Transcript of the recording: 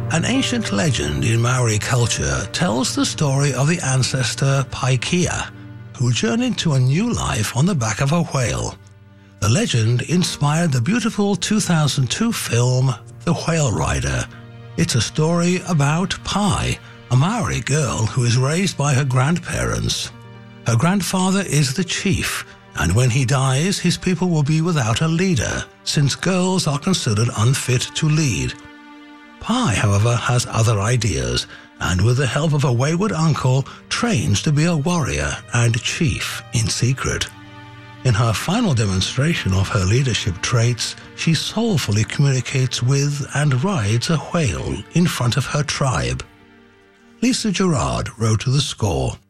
An ancient legend in Maori culture tells the story of the ancestor Paikea, who journeyed to a new life on the back of a whale. The legend inspired the beautiful 2002 film The Whale Rider. It's a story about Pai, a Maori girl who is raised by her grandparents. Her grandfather is the chief, and when he dies, his people will be without a leader, since girls are considered unfit to lead. Pai, however, has other ideas, and with the help of a wayward uncle, trains to be a warrior and chief in secret. In her final demonstration of her leadership traits, she soulfully communicates with and rides a whale in front of her tribe. Lisa Gerard wrote the score.